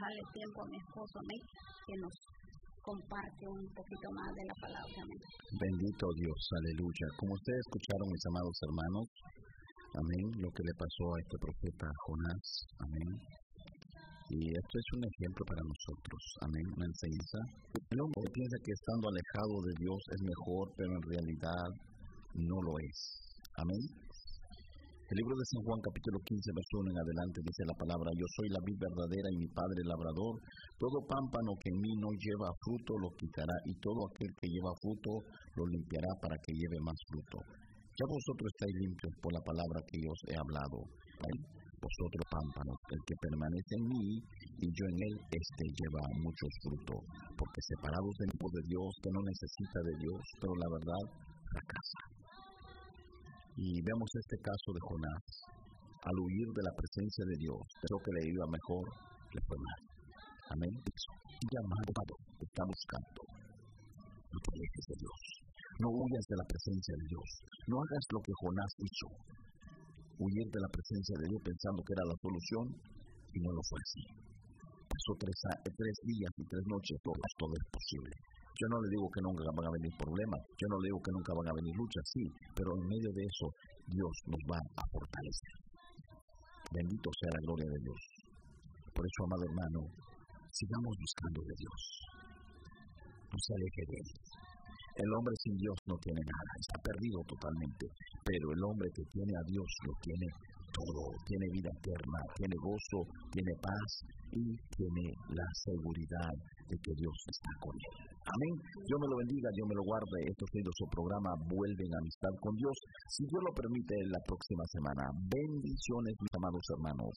dejarle tiempo a mi esposo, amén, que nos comparte un poquito más de la palabra, amén. Bendito Dios, aleluya. Como ustedes escucharon, mis amados hermanos, amén, lo que le pasó a este profeta Jonás, amén. Y esto es un ejemplo para nosotros, amén, una enseñanza. El hombre piensa que estando alejado de Dios es mejor, pero en realidad no lo es, amén. El libro de San Juan, capítulo 15, verso 1 en adelante, dice la palabra: yo soy la vid verdadera y mi padre el labrador. Todo pámpano que en mí no lleva fruto lo quitará, y todo aquel que lleva fruto lo limpiará para que lleve más fruto. Ya vosotros estáis limpios por la palabra que yo os he hablado. Vosotros pámpanos, el que permanece en mí y yo en él, lleva mucho fruto. Porque separados de Dios, que no necesita de Dios, pero la verdad fracasa. Y vemos este caso de Jonás. Al huir de la presencia de Dios, creo que le iba mejor, le fue mal. Amén. Llamado, está buscando. No te alejes de Dios. No huyas de la presencia de Dios. No hagas lo que Jonás hizo. Huir de la presencia de Dios pensando que era la solución, y no lo fue así. Pasó 3 días y 3 noches, todo es posible. Yo no le digo que nunca van a venir problemas, yo no le digo que nunca van a venir luchas, sí, pero en medio de eso Dios nos va a fortalecer. Bendito sea la gloria de Dios. Por eso, amado hermano, sigamos buscando de Dios. No se aleje de él. El hombre sin Dios no tiene nada, está perdido totalmente, pero el hombre que tiene a Dios lo tiene todo, tiene vida eterna, tiene gozo, tiene paz y tiene la seguridad de que Dios está con él. Amén. Dios me lo bendiga, Dios me lo guarde. Esto ha sido su programa Vuelve en Amistad con Dios. Si Dios lo permite, la próxima semana. Bendiciones, mis amados hermanos.